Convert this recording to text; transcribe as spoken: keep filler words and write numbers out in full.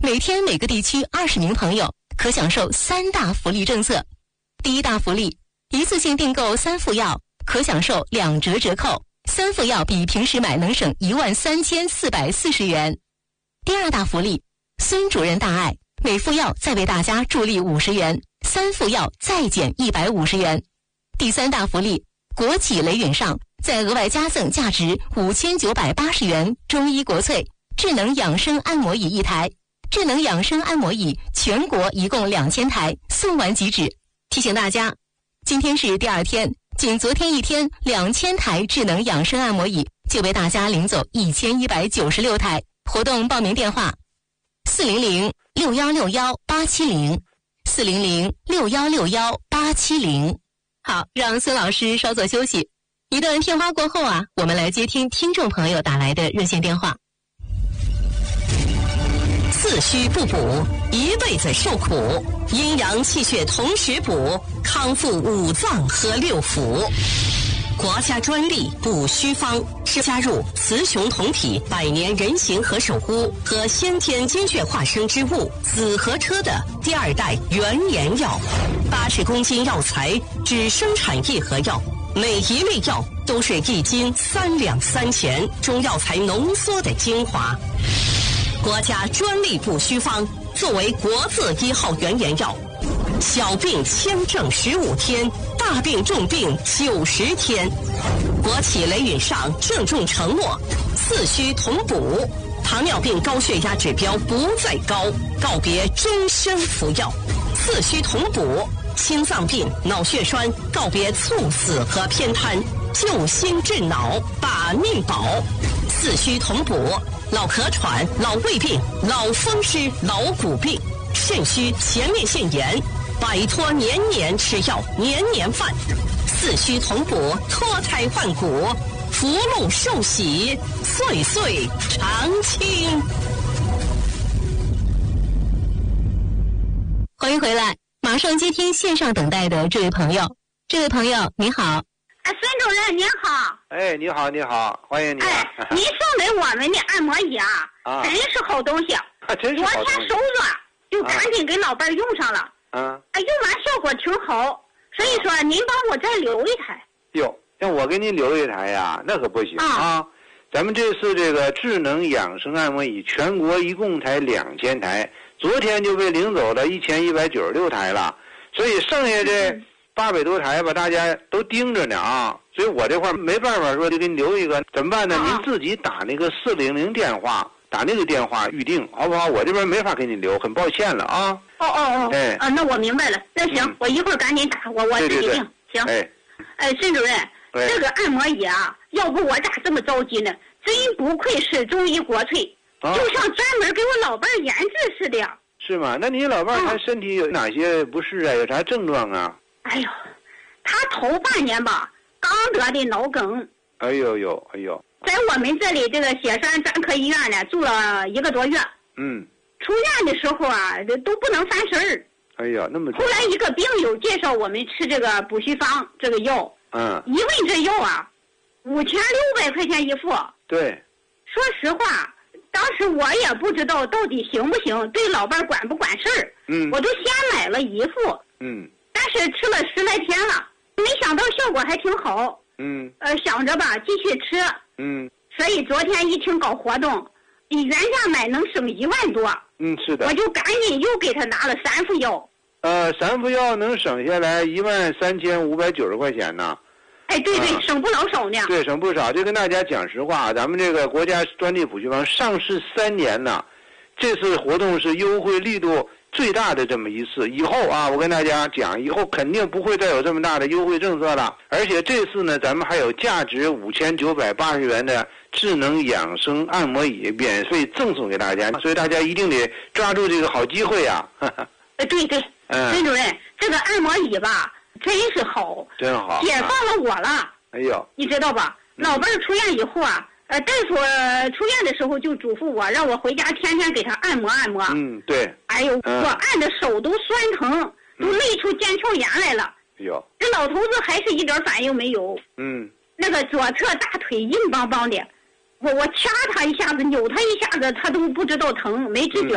每天每个地区二十名朋友可享受三大福利政策。第一大福利，一次性订购三副药可享受两折折扣，三副药比平时买能省一万三千四百四十元。第二大福利，孙主任大爱，每副药再为大家助力五十元，三副药再减一百五十元。第三大福利，国企雷允上再额外加赠价值五千九百八十元中医国粹智能养生按摩椅一台，智能养生按摩椅全国一共两千台，送完即止。提醒大家，今天是第二天，仅昨天一天两千台智能养生按摩椅就为大家领走一千一百九十六台。活动报名电话：四零零六幺六幺八七零，四零零六幺六幺八七零。好，让孙老师稍作休息。一段片花过后啊，我们来接听听众朋友打来的热线电话。 四虚不补，一辈子受苦；阴阳气血同时补，康复五脏和六腑。国家专利补虚方是加入雌雄同体百年人形和手污和先天精血化生之物紫河车的第二代原研药，八十公斤药材只生产一盒药，每一粒药都是一斤三两三钱中药材浓缩的精华。国家专利补虚方作为国字一号原研药，小病轻症十五天，大病重病九十天。国企雷允上郑重承诺，四虚同补，糖尿病高血压指标不再高，告别终身服药。四虚同补，心脏病、脑血栓告别猝死和偏瘫，救心治脑，把命保。四虚同补，老咳喘、老胃病、老风湿、老骨病、肾虚、前列腺炎，摆脱年年吃药、年年犯。四虚同补，脱胎换骨，福禄寿喜，岁岁常青。 欢迎回来，马上接听线上等待的这位朋友。这位朋友你好。 哎，孙主任您好。 哎，你好，你好，欢迎你、啊。 哎，您送给我们的按摩椅啊， 啊真是好东西。 啊，真是好东西。 昨天手软，就赶紧给老伴儿用上了。 嗯。 哎，用完效果挺好，所以说您帮我再留一台。 哟，像我给您留一台呀，那可不行啊。 啊咱们这次这个智能养生按摩椅，全国一共才两千台，昨天就被领走了一千一百九十六台了，所以剩下这。嗯八百多台吧，大家都盯着呢啊，所以我这块没办法说就给你留一个，怎么办呢？ 啊、 您自己打那个四零零电话，打那个电话预定，好不好？我这边没法给你留，很抱歉了啊。 哦哦哦， 哎， 啊，那我明白了，那行，嗯、我一会儿赶紧打，我我自己定， 对对对行。 哎， 哎，孙主任，这个按摩椅啊，要不我咋这么着急呢？真不愧是中医国粹， 啊、 就像专门给我老伴儿研制似的。 是吗？那你老伴儿他身体有哪些不适啊？有啥症状啊？ 哎呦。他头半年吧，刚得的脑梗。 哎呦呦，哎呦！ 在我们这里这个雪山专科医院呢，住了一个多月。 嗯。 出院的时候啊，都不能翻身儿。 哎呀，那么。 后来一个病友介绍我们吃这个补虚方这个药。 嗯。 一问这药啊，五千六百块钱一副。 对。 说实话，当时我也不知道到底行不行，对老伴管不管事儿。 嗯。 我就先买了一副。 嗯。 但是吃了十来天了。没想到效果还挺好， 嗯， 呃，想着吧继续吃， 嗯， 所以昨天一听搞活动，比原价买能省一万多， 嗯，是的， 我就赶紧又给他拿了三副药， 呃，三副药能省下来一万三千五百九十块钱呢， 哎，对对， 啊、 省不老少呢， 对，省不少。就跟大家讲实话，咱们这个国家专利补虚方上市三年了，这次活动是优惠力度最大的这么一次，以后啊，我跟大家讲，以后肯定不会再有这么大的优惠政策了。而且这次呢，咱们还有价值五千九百八十元的智能养生按摩椅免费赠送给大家，所以大家一定得抓住这个好机会呀、啊。 呃，对对， 嗯， 孙主任，这个按摩椅吧，真是好， 真好， 解放了我了。 哎呦， 你知道吧？老伴儿出院以后啊。呃，大夫出院的时候就嘱咐我，让我回家天天给他按摩按摩。 嗯，对。 哎呦， 嗯、 我按的手都酸疼，都累出腱鞘炎来了。 有、嗯。 这老头子还是一点反应没有。 嗯。 那个左侧大腿硬邦邦的，我我掐他一下子，扭他一下子，他都不知道疼，没知觉。